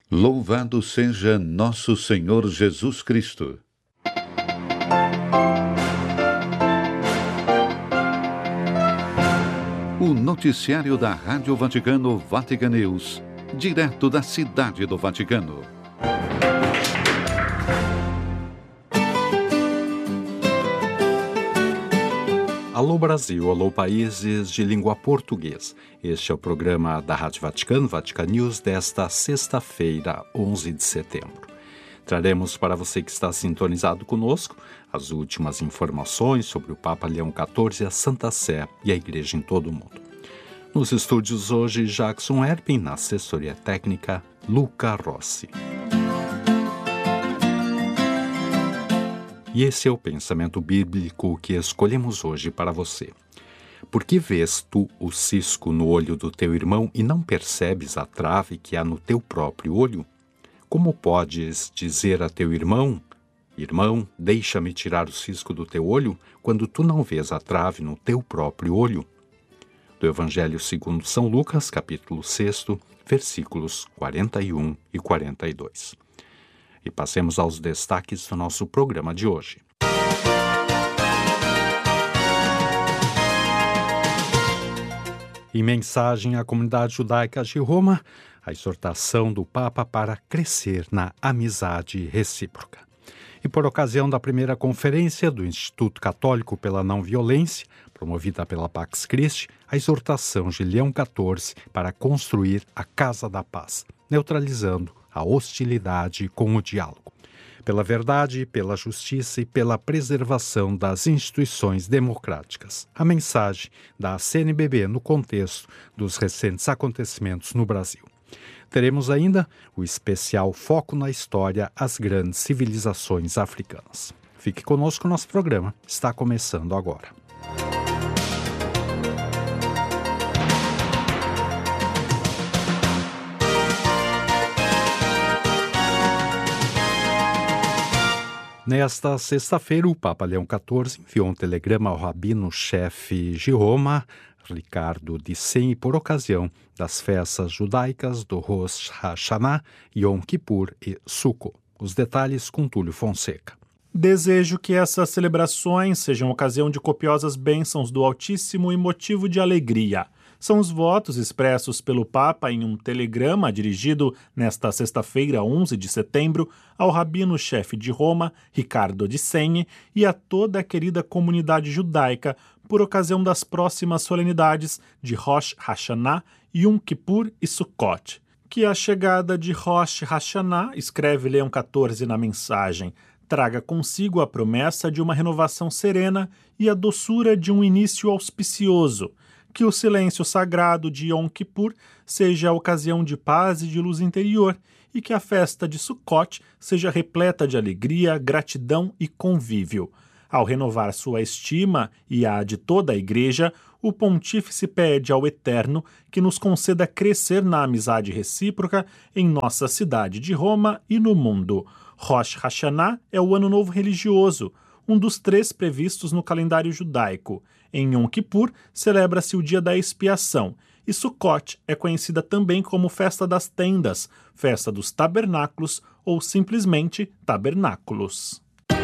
Louvado seja nosso Senhor Jesus Cristo. O noticiário da Rádio Vaticano, Vatican News, direto da Cidade do Vaticano. Alô Brasil, alô países de língua portuguesa. Este é o programa da Rádio Vaticano, Vatican News, desta sexta-feira, 11 de setembro. Traremos para você que está sintonizado conosco as últimas informações sobre o Papa Leão XIV, a Santa Sé e a Igreja em todo o mundo. Nos estúdios hoje, Jackson Erpin, na assessoria técnica, Luca Rossi. E esse é o pensamento bíblico que escolhemos hoje para você. Por que vês tu o cisco no olho do teu irmão e não percebes a trave que há no teu próprio olho? Como podes dizer a teu irmão, irmão, deixa-me tirar o cisco do teu olho, quando tu não vês a trave no teu próprio olho? Do Evangelho segundo São Lucas, capítulo 6, versículos 41 e 42. E passemos aos destaques do nosso programa de hoje. Em mensagem à comunidade judaica de Roma, a exortação do Papa para crescer na amizade recíproca. E por ocasião da primeira conferência do Instituto Católico pela Não Violência, promovida pela Pax Christi, a exortação de Leão XIV para construir a Casa da Paz, neutralizando a hostilidade com o diálogo. Pela verdade, pela justiça e pela preservação das instituições democráticas. A mensagem da CNBB no contexto dos recentes acontecimentos no Brasil. Teremos ainda o especial Foco na História, as grandes civilizações africanas. Fique conosco, nosso programa está começando agora. Nesta sexta-feira, o Papa Leão XIV enviou um telegrama ao rabino-chefe de Roma, Ricardo de Seny, por ocasião das festas judaicas do Rosh Hashanah, Yom Kippur e Sukkot. Os detalhes com Túlio Fonseca. Desejo que essas celebrações sejam ocasião de copiosas bênçãos do Altíssimo e motivo de alegria. São os votos expressos pelo Papa em um telegrama dirigido nesta sexta-feira, 11 de setembro, ao rabino-chefe de Roma, Ricardo de Seny, e a toda a querida comunidade judaica por ocasião das próximas solenidades de Rosh Hashanah, Yom Kippur e Sukkot. Que a chegada de Rosh Hashanah, escreve Leão XIV na mensagem, traga consigo a promessa de uma renovação serena e a doçura de um início auspicioso. Que o silêncio sagrado de Yom Kippur seja a ocasião de paz e de luz interior, e que a festa de Sukkot seja repleta de alegria, gratidão e convívio. Ao renovar sua estima e a de toda a Igreja, o Pontífice pede ao Eterno que nos conceda crescer na amizade recíproca em nossa cidade de Roma e no mundo. Rosh Hashanah é o Ano Novo Religioso, um dos 3 previstos no calendário judaico. Em Yom Kippur, celebra-se o Dia da Expiação, e Sukkot é conhecida também como Festa das Tendas, Festa dos Tabernáculos ou simplesmente Tabernáculos.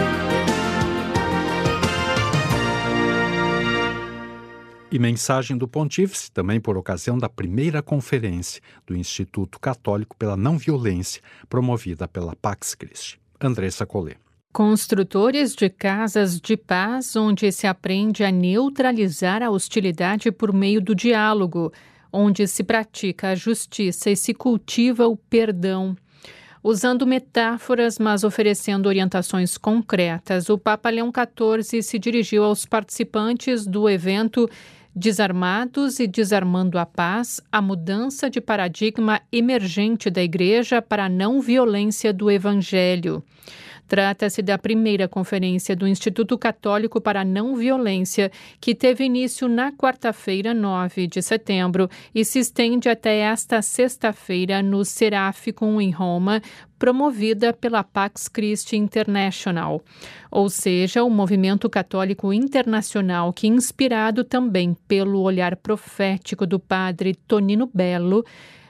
E mensagem do Pontífice, também por ocasião da primeira conferência do Instituto Católico pela Não Violência, promovida pela Pax Christi. Andressa Collet. Construtores de casas de paz onde se aprende a neutralizar a hostilidade por meio do diálogo, onde se pratica a justiça e se cultiva o perdão. Usando metáforas, mas oferecendo orientações concretas, o Papa Leão XIV se dirigiu aos participantes do evento Desarmados e Desarmando a Paz, a mudança de paradigma emergente da Igreja para a não violência do Evangelho. Trata-se da primeira conferência do Instituto Católico para a Não Violência, que teve início na quarta-feira, 9 de setembro, e se estende até esta sexta-feira no Seraphicum, em Roma, promovida pela Pax Christi International, ou seja, o movimento católico internacional que, inspirado também pelo olhar profético do padre Tonino Bello,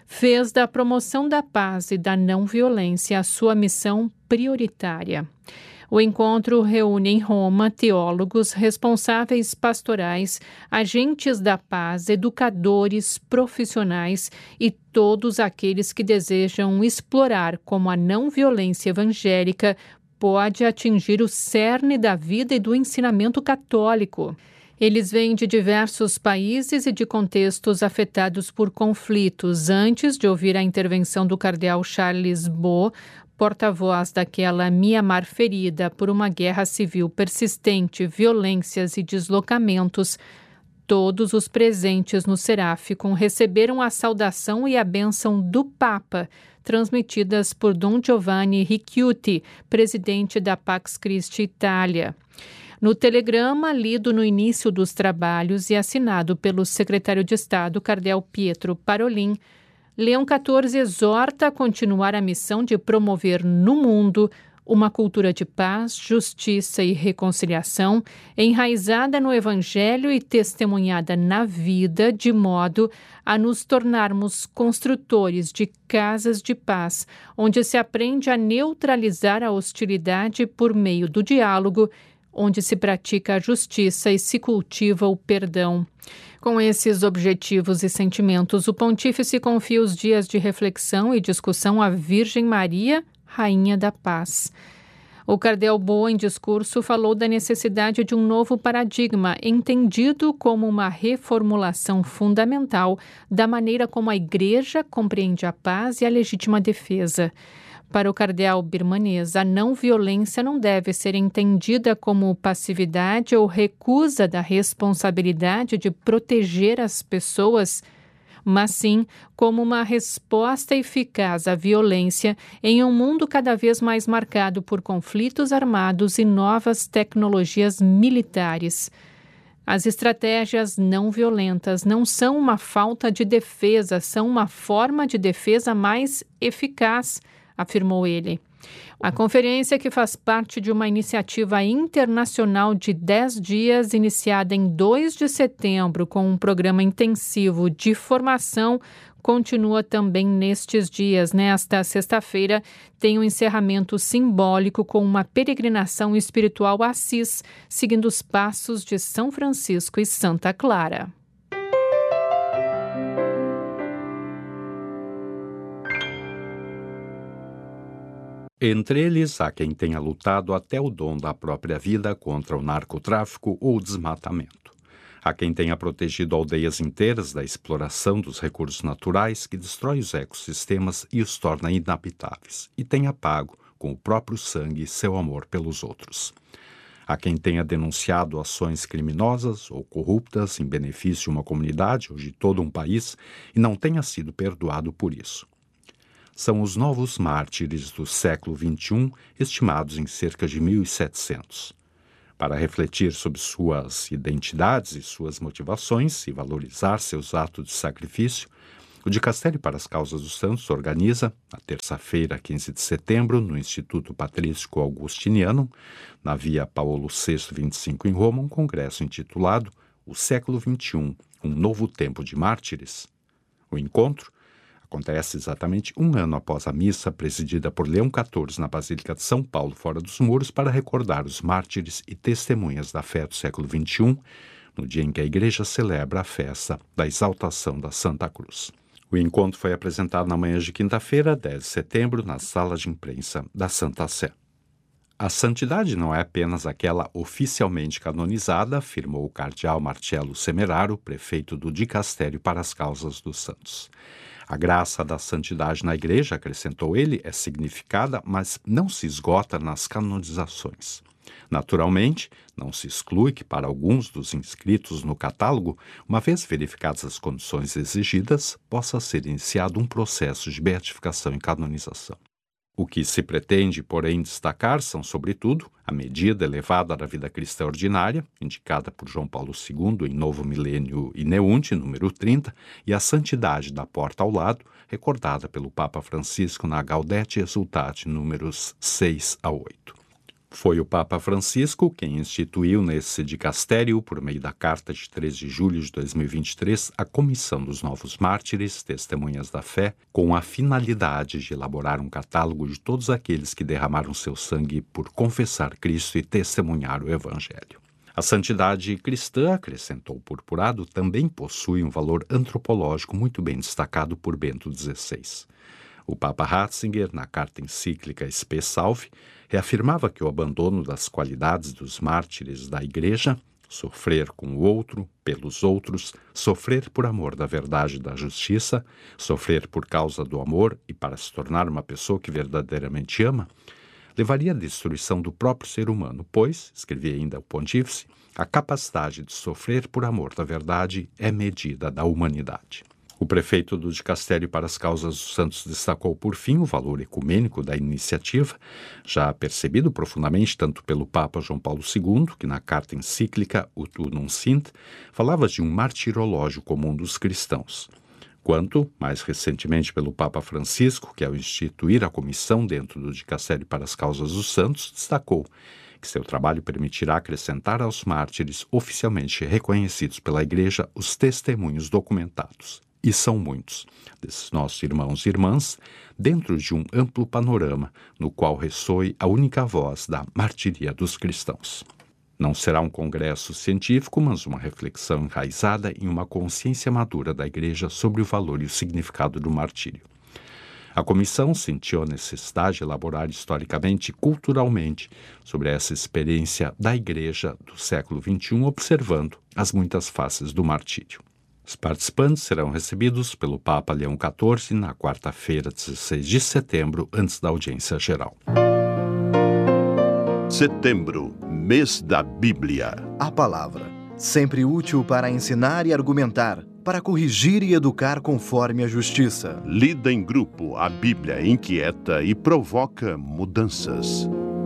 fez da promoção da paz e da não violência a sua missão prioritária. O encontro reúne em Roma teólogos, responsáveis pastorais, agentes da paz, educadores, profissionais e todos aqueles que desejam explorar como a não violência evangélica pode atingir o cerne da vida e do ensinamento católico. Eles vêm de diversos países e de contextos afetados por conflitos. Antes de ouvir a intervenção do cardeal Charles Bo, porta-voz daquela Mianmar ferida por uma guerra civil persistente, violências e deslocamentos, todos os presentes no Seráficum receberam a saudação e a bênção do Papa, transmitidas por Dom Giovanni Ricciuti, presidente da Pax Christi Itália. No telegrama, lido no início dos trabalhos e assinado pelo secretário de Estado, cardeal Pietro Parolin, Leão XIV exorta a continuar a missão de promover no mundo uma cultura de paz, justiça e reconciliação, enraizada no Evangelho e testemunhada na vida, de modo a nos tornarmos construtores de casas de paz, onde se aprende a neutralizar a hostilidade por meio do diálogo, onde se pratica a justiça e se cultiva o perdão. Com esses objetivos e sentimentos, o pontífice confia os dias de reflexão e discussão à Virgem Maria, Rainha da Paz. O cardeal Bo, em discurso, falou da necessidade de um novo paradigma, entendido como uma reformulação fundamental da maneira como a Igreja compreende a paz e a legítima defesa. Para o cardeal birmanês, a não violência não deve ser entendida como passividade ou recusa da responsabilidade de proteger as pessoas, mas sim como uma resposta eficaz à violência em um mundo cada vez mais marcado por conflitos armados e novas tecnologias militares. As estratégias não violentas não são uma falta de defesa, são uma forma de defesa mais eficaz, afirmou ele. A conferência, que faz parte de uma iniciativa internacional de 10 dias, iniciada em 2 de setembro, com um programa intensivo de formação, continua também nestes dias. Nesta sexta-feira, tem um encerramento simbólico com uma peregrinação espiritual a Assis, seguindo os passos de São Francisco e Santa Clara. Entre eles, há quem tenha lutado até o dom da própria vida contra o narcotráfico ou o desmatamento. Há quem tenha protegido aldeias inteiras da exploração dos recursos naturais que destrói os ecossistemas e os torna inabitáveis, e tenha pago, com o próprio sangue, seu amor pelos outros. Há quem tenha denunciado ações criminosas ou corruptas em benefício de uma comunidade ou de todo um país e não tenha sido perdoado por isso. São os novos mártires do século XXI, estimados em cerca de 1.700. Para refletir sobre suas identidades e suas motivações e valorizar seus atos de sacrifício, o Dicastério para as Causas dos Santos organiza, na terça-feira, 15 de setembro, no Instituto Patrístico Augustiniano, na Via Paulo VI 25 em Roma, um congresso intitulado O Século XXI, um novo tempo de mártires. O encontro acontece exatamente um ano após a missa presidida por Leão XIV na Basílica de São Paulo, fora dos muros, para recordar os mártires e testemunhas da fé do século XXI, no dia em que a Igreja celebra a festa da exaltação da Santa Cruz. O encontro foi apresentado na manhã de quinta-feira, 10 de setembro, na sala de imprensa da Santa Sé. A santidade não é apenas aquela oficialmente canonizada, afirmou o cardeal Marcello Semeraro, prefeito do Dicastério para as Causas dos Santos. A graça da santidade na Igreja, acrescentou ele, é significada, mas não se esgota nas canonizações. Naturalmente, não se exclui que para alguns dos inscritos no catálogo, uma vez verificadas as condições exigidas, possa ser iniciado um processo de beatificação e canonização. O que se pretende, porém, destacar são, sobretudo, a medida elevada da vida cristã ordinária, indicada por João Paulo II em Novo Milênio Ineunte, número 30, e a santidade da porta ao lado, recordada pelo Papa Francisco na Gaudete Exsultate, números 6 a 8. Foi o Papa Francisco quem instituiu nesse dicastério, por meio da Carta de 3 de julho de 2023, a Comissão dos Novos Mártires, Testemunhas da Fé, com a finalidade de elaborar um catálogo de todos aqueles que derramaram seu sangue por confessar Cristo e testemunhar o Evangelho. A santidade cristã, acrescentou o Purpurado, também possui um valor antropológico muito bem destacado por Bento XVI. O Papa Ratzinger, na carta encíclica Spe Salve, reafirmava que o abandono das qualidades dos mártires da Igreja, sofrer com o outro, pelos outros, sofrer por amor da verdade e da justiça, sofrer por causa do amor e para se tornar uma pessoa que verdadeiramente ama, levaria à destruição do próprio ser humano, pois, escrevia ainda o Pontífice, a capacidade de sofrer por amor da verdade é medida da humanidade. O prefeito do Dicastério para as Causas dos Santos destacou, por fim, o valor ecumênico da iniciativa, já percebido profundamente tanto pelo Papa João Paulo II, que na carta encíclica Ut Unum Sint falava de um martirológio comum dos cristãos, quanto, mais recentemente, pelo Papa Francisco, que ao instituir a comissão dentro do Dicastério para as Causas dos Santos, destacou que seu trabalho permitirá acrescentar aos mártires oficialmente reconhecidos pela Igreja os testemunhos documentados. E são muitos, desses nossos irmãos e irmãs, dentro de um amplo panorama no qual ressoe a única voz da martiria dos cristãos. Não será um congresso científico, mas uma reflexão enraizada em uma consciência madura da Igreja sobre o valor e o significado do martírio. A comissão sentiu a necessidade de elaborar historicamente e culturalmente sobre essa experiência da Igreja do século XXI, observando as muitas faces do martírio. Os participantes serão recebidos pelo Papa Leão XIV na quarta-feira, 16 de setembro, antes da audiência geral. Setembro, mês da Bíblia. A palavra, sempre útil para ensinar e argumentar, para corrigir e educar conforme a justiça. Lida em grupo, a Bíblia inquieta e provoca mudanças.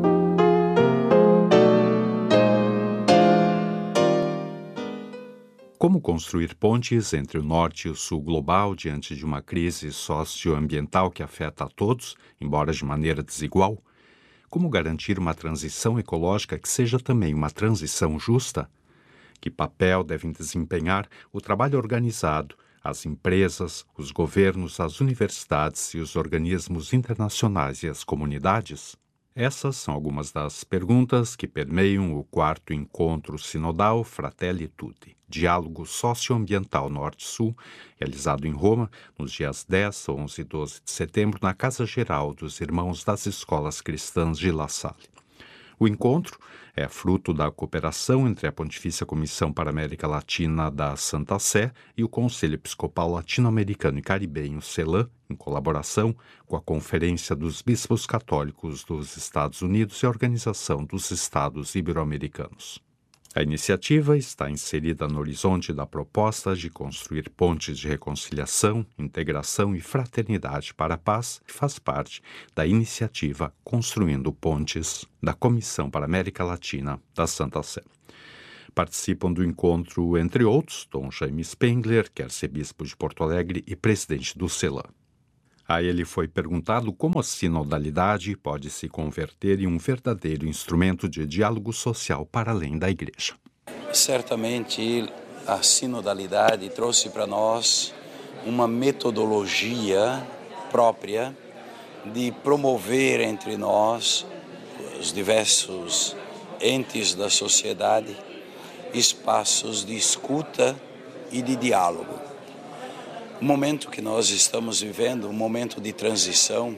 Como construir pontes entre o norte e o sul global diante de uma crise socioambiental que afeta a todos, embora de maneira desigual? Como garantir uma transição ecológica que seja também uma transição justa? Que papel devem desempenhar o trabalho organizado, as empresas, os governos, as universidades e os organismos internacionais e as comunidades? Essas são algumas das perguntas que permeiam o 4º Encontro Sinodal Fratelli Tutti, Diálogo Socioambiental Norte-Sul, realizado em Roma nos dias 10, 11 e 12 de setembro na Casa Geral dos Irmãos das Escolas Cristãs de La Salle. O encontro é fruto da cooperação entre a Pontifícia Comissão para a América Latina da Santa Sé e o Conselho Episcopal Latino-Americano e Caribenho, CELAM, em colaboração com a Conferência dos Bispos Católicos dos Estados Unidos e a Organização dos Estados Ibero-Americanos. A iniciativa está inserida no horizonte da proposta de construir pontes de reconciliação, integração e fraternidade para a paz, que faz parte da iniciativa Construindo Pontes da Comissão para a América Latina da Santa Sé. Participam do encontro, entre outros, Dom Jaime Spengler, que é arcebispo de Porto Alegre e presidente do CELAM. A ele foi perguntado como a sinodalidade pode se converter em um verdadeiro instrumento de diálogo social para além da Igreja. Certamente a sinodalidade trouxe para nós uma metodologia própria de promover entre nós, os diversos entes da sociedade, espaços de escuta e de diálogo. O momento que nós estamos vivendo, um momento de transição,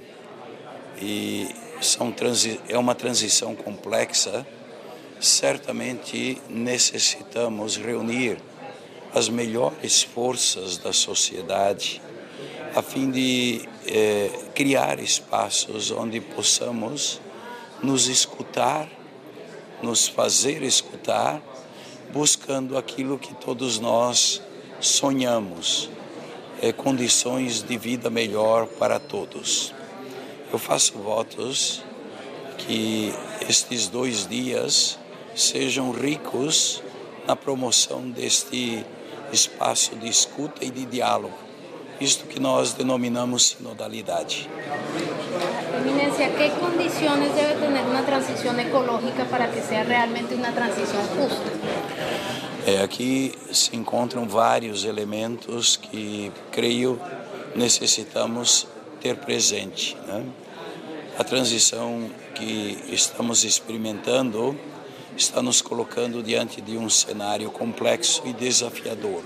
e é uma transição complexa, certamente necessitamos reunir as melhores forças da sociedade a fim de criar espaços onde possamos nos escutar, nos fazer escutar, buscando aquilo que todos nós sonhamos. Condições de vida melhor para todos. Eu faço votos que estes 2 dias sejam ricos na promoção deste espaço de escuta e de diálogo, isto que nós denominamos sinodalidade. Eminência, que condições deve ter uma transição ecológica para que seja realmente uma transição justa? Aqui se encontram vários elementos que, creio, necessitamos ter presente, né? A transição que estamos experimentando está nos colocando diante de um cenário complexo e desafiador.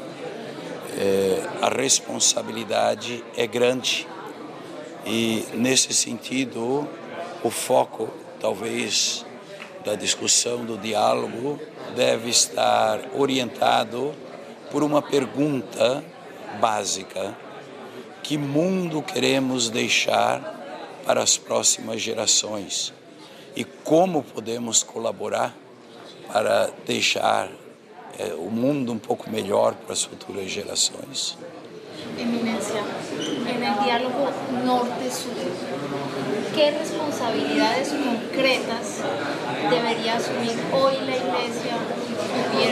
A responsabilidade é grande e, nesse sentido, o foco, talvez, da discussão, do diálogo, deve estar orientado por uma pergunta básica: que mundo queremos deixar para as próximas gerações e como podemos colaborar para deixar o mundo um pouco melhor para as futuras gerações? Eminência, no diálogo norte-sul, que responsabilidades concretas deveria assumir hoje a Igreja e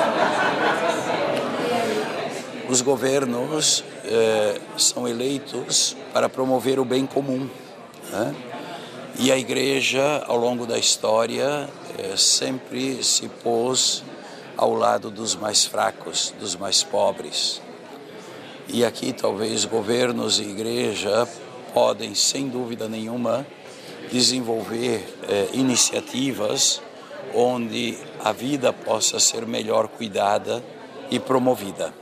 os governos? Os governos são eleitos para promover o bem comum, né? E a Igreja, ao longo da história, sempre se pôs ao lado dos mais fracos, dos mais pobres. E aqui talvez governos e Igreja podem, sem dúvida nenhuma, desenvolver iniciativas onde a vida possa ser melhor cuidada e promovida.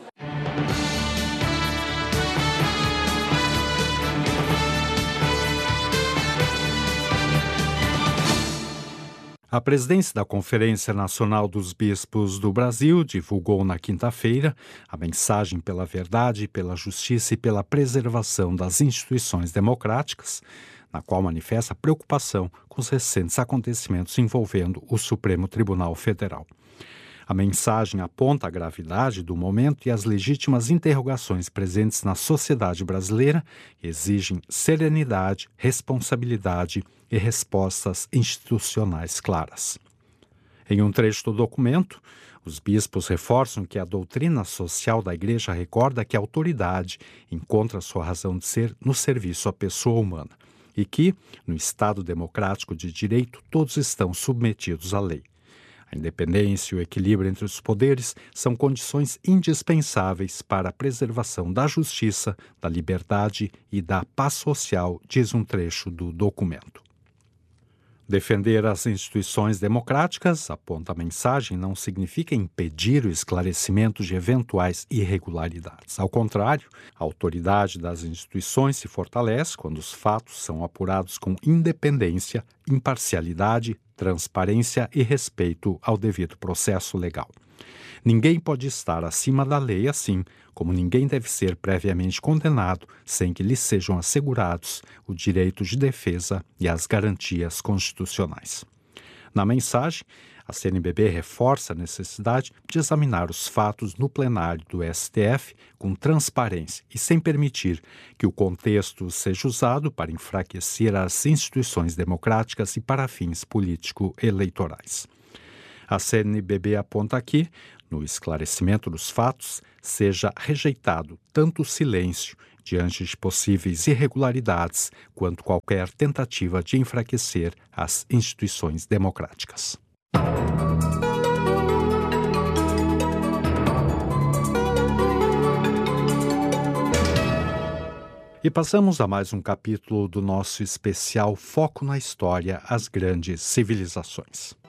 A presidência da Conferência Nacional dos Bispos do Brasil divulgou na quinta-feira a mensagem pela verdade, pela justiça e pela preservação das instituições democráticas, na qual manifesta preocupação com os recentes acontecimentos envolvendo o Supremo Tribunal Federal. A mensagem aponta a gravidade do momento e as legítimas interrogações presentes na sociedade brasileira e exigem serenidade, responsabilidade e respostas institucionais claras. Em um trecho do documento, os bispos reforçam que a doutrina social da Igreja recorda que a autoridade encontra sua razão de ser no serviço à pessoa humana e que, no Estado democrático de direito, todos estão submetidos à lei. A independência e o equilíbrio entre os poderes são condições indispensáveis para a preservação da justiça, da liberdade e da paz social, diz um trecho do documento. Defender as instituições democráticas, aponta a mensagem, não significa impedir o esclarecimento de eventuais irregularidades. Ao contrário, a autoridade das instituições se fortalece quando os fatos são apurados com independência, imparcialidade, transparência e respeito ao devido processo legal. Ninguém pode estar acima da lei, assim como ninguém deve ser previamente condenado sem que lhes sejam assegurados o direito de defesa e as garantias constitucionais. Na mensagem, a CNBB reforça a necessidade de examinar os fatos no plenário do STF com transparência e sem permitir que o contexto seja usado para enfraquecer as instituições democráticas e para fins político-eleitorais. A CNBB aponta que, no esclarecimento dos fatos, seja rejeitado tanto o silêncio diante de possíveis irregularidades quanto qualquer tentativa de enfraquecer as instituições democráticas. E passamos a mais um capítulo do nosso especial Foco na História, as Grandes Civilizações.